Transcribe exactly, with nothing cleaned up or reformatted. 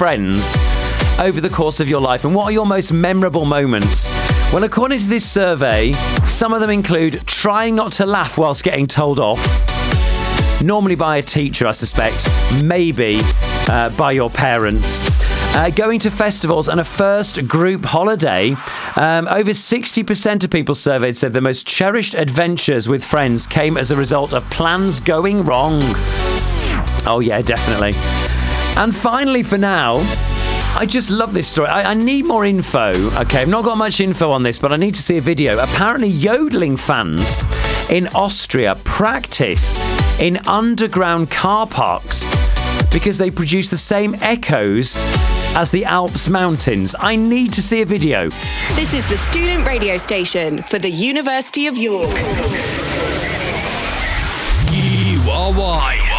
friends over the course of your life? And what are your most memorable moments? Well, according to this survey, some of them include trying not to laugh whilst getting told off, normally by a teacher, I suspect, maybe uh, by your parents. Uh, going to festivals and a first group holiday. Um, over sixty percent of people surveyed said the most cherished adventures with friends came as a result of plans going wrong. Oh yeah, definitely. And finally, for now, I just love this story. I, I need more info. Okay, I've not got much info on this, but I need to see a video. Apparently, yodeling fans in Austria practice in underground car parks because they produce the same echoes as the Alps mountains. I need to see a video. This is the student radio station for the University of York. U R Y.